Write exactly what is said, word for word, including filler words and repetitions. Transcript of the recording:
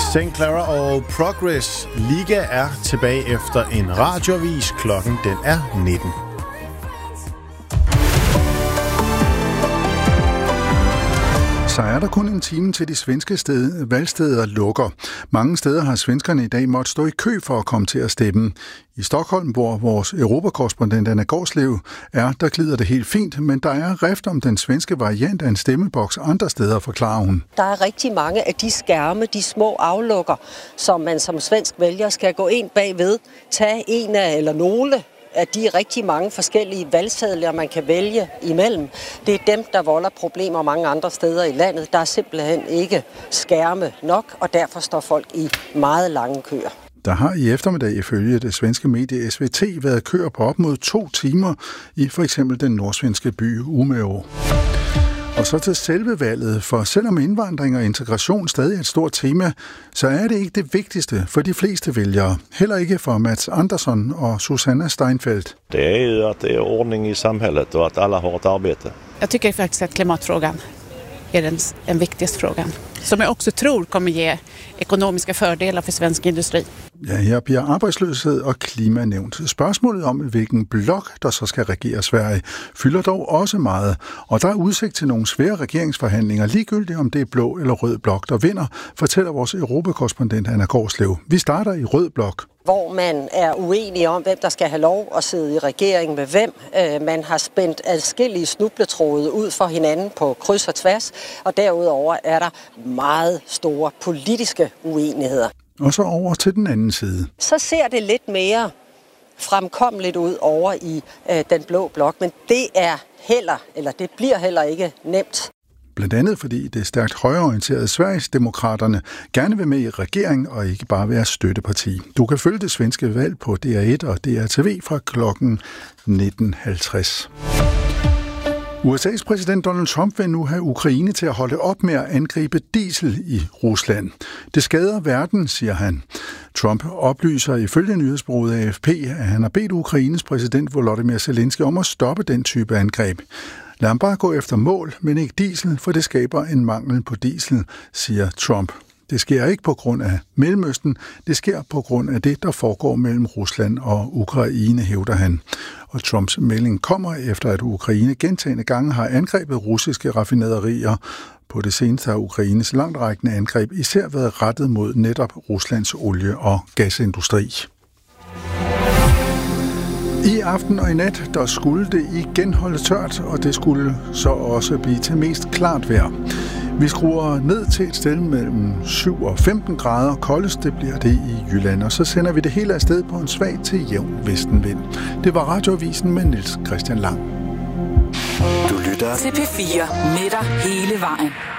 Saint Clara og Progress Liga er tilbage efter en radioavis. Klokken den er nitten. Så er der kun en time til de svenske sted, valgsteder lukker. Mange steder har svenskerne i dag måttet stå i kø for at komme til at stemme. I Stockholm, hvor vores europakorrespondent Anna Gårdslev er, der glider det helt fint, men der er rift om den svenske variant af en stemmeboks andre steder, forklarer hun. Der er rigtig mange af de skærme, de små aflukker, som man som svensk vælger skal gå ind bagved, tage en af eller nogle af de rigtig mange forskellige valgsedler, man kan vælge imellem. Det er dem, der volder problemer mange andre steder i landet. Der er simpelthen ikke skærme nok, og derfor står folk i meget lange køer. Der har i eftermiddag ifølge det svenske medie S V T været køer på op mod to timer i for eksempel den nordsvenske by Umeå. Og så til selve valget, for selvom indvandring og integration stadig er et stort tema, så er det ikke det vigtigste for de fleste vælgere. Heller ikke for Mats Andersson og Susanna Steinfeldt. Det är ju att det är ordning i samhället och att alla har ett arbete. Jag tycker faktiskt att klimatfrågan är den, den viktigaste frågan. Som jag också tror kommer ge ekonomiska fördelar för svensk industri. Ja, her bliver arbejdsløshed og klima nævnt. Spørgsmålet om, hvilken blok, der så skal regere Sverige, fylder dog også meget. Og der er udsigt til nogle svære regeringsforhandlinger, ligegyldigt om det er blå eller rød blok, der vinder, fortæller vores europakorrespondent Anna Gårdslev. Vi starter i rød blok. Hvor man er uenige om, hvem der skal have lov at sidde i regeringen med hvem. Man har spændt adskillige snubletråde ud for hinanden på kryds og tværs, og derudover er der meget store politiske uenigheder. Og så over til den anden side. Så ser det lidt mere fremkommeligt ud over i øh, den blå blok, men det er heller, eller det bliver heller ikke nemt. Blandt andet fordi det stærkt højreorienterede Sverigesdemokraterne gerne vil med i regeringen og ikke bare være støtteparti. Du kan følge det svenske valg på D R et og D R T V fra klokken nitten halvtreds. U S A's præsident Donald Trump vil nu have Ukraine til at holde op med at angribe diesel i Rusland. Det skader verden, siger han. Trump oplyser ifølge nyhedsbureauet A F P, at han har bedt Ukraines præsident Volodymyr Zelensky om at stoppe den type angreb. Lad ham bare gå efter mål, men ikke diesel, for det skaber en mangel på diesel, siger Trump. Det sker ikke på grund af Mellemøsten, det sker på grund af det, der foregår mellem Rusland og Ukraine, hævder han. Og Trumps melding kommer efter, at Ukraine gentagne gange har angrebet russiske raffinaderier. På det seneste har Ukraines langtrækkende angreb især været rettet mod netop Ruslands olie- og gasindustri. I aften og i nat, der skulle det igen holde tørt, og det skulle så også blive til mest klart vejr. Vi skruer ned til et sted mellem syv og femten grader. Koldest det bliver det i Jylland, og så sender vi det hele afsted på en svag til jævn vestenvind. Det var Radioavisen med Niels Christian Lang. Du lytter til P fire med dig hele vejen.